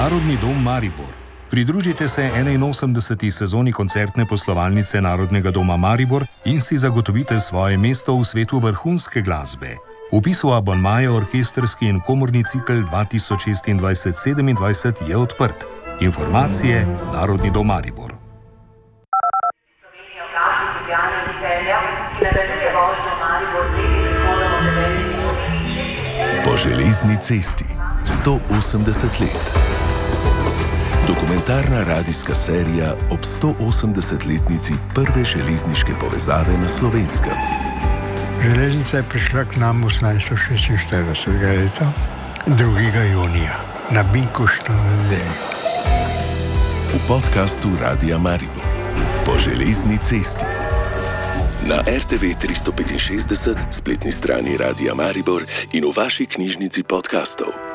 Narodni dom Maribor. Pridružite se 81. sezoni koncertne poslovalnice Narodnega doma Maribor in si zagotovite svoje mesto v svetu vrhunske glasbe. Vpis v abonmaje orkestrski in komorni cikel 2026-27 je odprt. Informacije Narodni dom Maribor. Po železni cesti 180 let. Dokumentarna radijska serija ob 180-letnici prve železniške povezave na Slovenskem. Železnica je prišla k nam 1846. leta, 2. junija, na Binkoštno nedeljo. V podkastu Radia Maribor. Po železni cesti. Na RTV 365, spletni strani Radia Maribor in v vaši knjižnici podkastov.